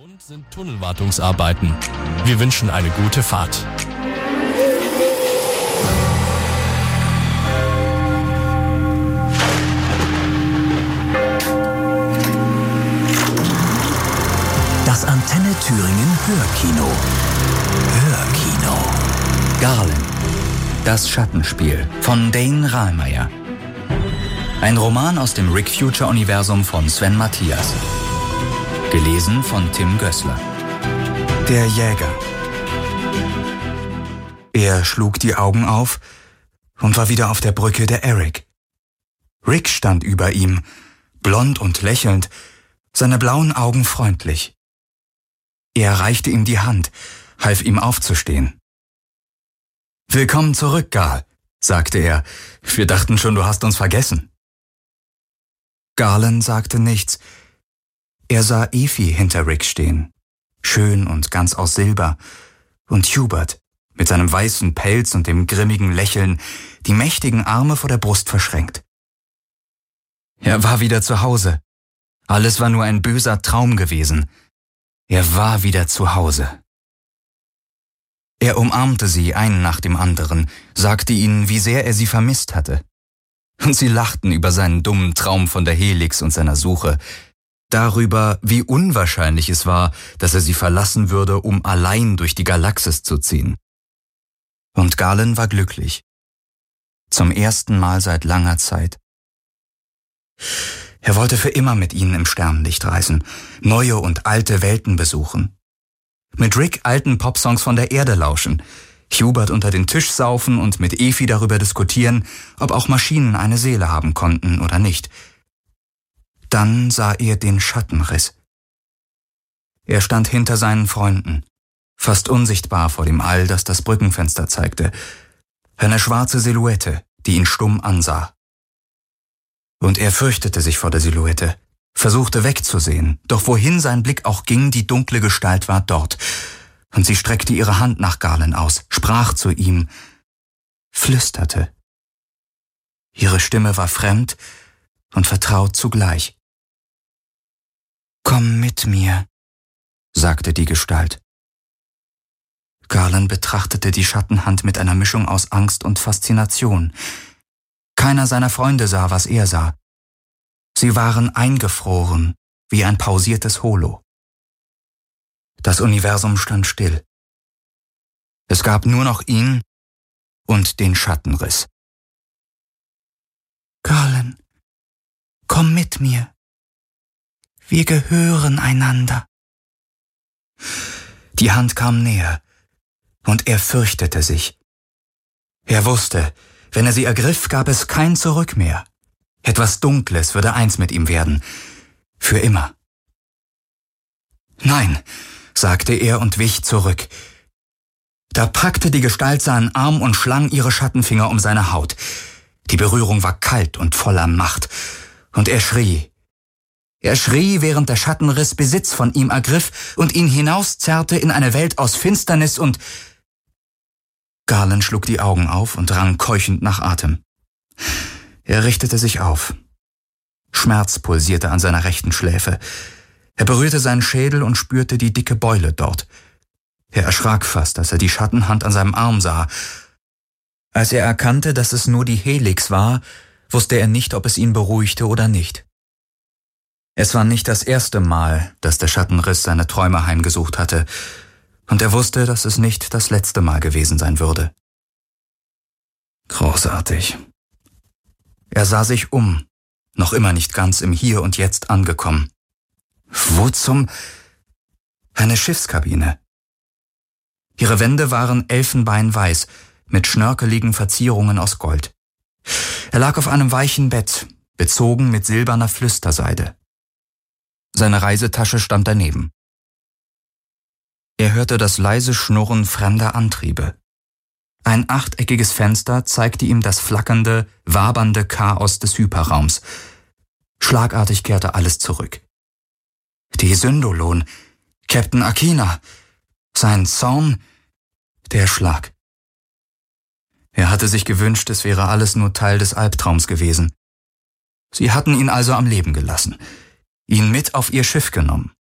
Grund sind Tunnelwartungsarbeiten. Wir wünschen eine gute Fahrt. Das Antenne Thüringen Hörkino. Hörkino. Garland. Das Schattenspiel von Dane Rahlmeier. Ein Roman aus dem Rick Future-Universum von Sven Mathias. Gelesen von Tim Gößler. Der Jäger. Er schlug die Augen auf und war wieder auf der Brücke der Eric. Rick stand über ihm, blond und lächelnd, seine blauen Augen freundlich. Er reichte ihm die Hand, half ihm aufzustehen. »Willkommen zurück, Garl«, sagte er. »Wir dachten schon, du hast uns vergessen.« Garland sagte nichts. Er sah Efi hinter Rick stehen, schön und ganz aus Silber, und Hubert mit seinem weißen Pelz und dem grimmigen Lächeln, die mächtigen Arme vor der Brust verschränkt. Er war wieder zu Hause. Alles war nur ein böser Traum gewesen. Er war wieder zu Hause. Er umarmte sie einen nach dem anderen, sagte ihnen, wie sehr er sie vermisst hatte. Und sie lachten über seinen dummen Traum von der Helix und seiner Suche, darüber, wie unwahrscheinlich es war, dass er sie verlassen würde, um allein durch die Galaxis zu ziehen. Und Galen war glücklich. Zum ersten Mal seit langer Zeit. Er wollte für immer mit ihnen im Sternenlicht reisen, neue und alte Welten besuchen. Mit Rick alten Popsongs von der Erde lauschen, Hubert unter den Tisch saufen und mit Efi darüber diskutieren, ob auch Maschinen eine Seele haben konnten oder nicht. Dann sah er den Schattenriss. Er stand hinter seinen Freunden, fast unsichtbar vor dem All, das das Brückenfenster zeigte, eine schwarze Silhouette, die ihn stumm ansah. Und er fürchtete sich vor der Silhouette, versuchte wegzusehen, doch wohin sein Blick auch ging, die dunkle Gestalt war dort, und sie streckte ihre Hand nach Garland aus, sprach zu ihm, flüsterte. Ihre Stimme war fremd und vertraut zugleich. »Komm mit mir«, sagte die Gestalt. Garland betrachtete die Schattenhand mit einer Mischung aus Angst und Faszination. Keiner seiner Freunde sah, was er sah. Sie waren eingefroren, wie ein pausiertes Holo. Das Universum stand still. Es gab nur noch ihn und den Schattenriss. »Garland, komm mit mir. Wir gehören einander.« Die Hand kam näher, und er fürchtete sich. Er wusste, wenn er sie ergriff, gab es kein Zurück mehr. Etwas Dunkles würde eins mit ihm werden. Für immer. »Nein«, sagte er und wich zurück. Da packte die Gestalt seinen Arm und schlang ihre Schattenfinger um seine Haut. Die Berührung war kalt und voller Macht. Und er schrie. Er schrie, während der Schattenriss Besitz von ihm ergriff und ihn hinauszerrte in eine Welt aus Finsternis und... Garland schlug die Augen auf und rang keuchend nach Atem. Er richtete sich auf. Schmerz pulsierte an seiner rechten Schläfe. Er berührte seinen Schädel und spürte die dicke Beule dort. Er erschrak fast, als er die Schattenhand an seinem Arm sah. Als er erkannte, dass es nur die Helix war, wusste er nicht, ob es ihn beruhigte oder nicht. Es war nicht das erste Mal, dass der Schattenriss seine Träume heimgesucht hatte, und er wusste, dass es nicht das letzte Mal gewesen sein würde. Großartig. Er sah sich um, noch immer nicht ganz im Hier und Jetzt angekommen. Wo zum... Eine Schiffskabine. Ihre Wände waren elfenbeinweiß, mit schnörkeligen Verzierungen aus Gold. Er lag auf einem weichen Bett, bezogen mit silberner Flüsterseide. Seine Reisetasche stand daneben. Er hörte das leise Schnurren fremder Antriebe. Ein achteckiges Fenster zeigte ihm das flackernde, wabernde Chaos des Hyperraums. Schlagartig kehrte alles zurück. Die Syndolon, Captain Akina, sein Zorn, der Schlag. Er hatte sich gewünscht, es wäre alles nur Teil des Albtraums gewesen. Sie hatten ihn also am Leben gelassen, ihn mit auf ihr Schiff genommen.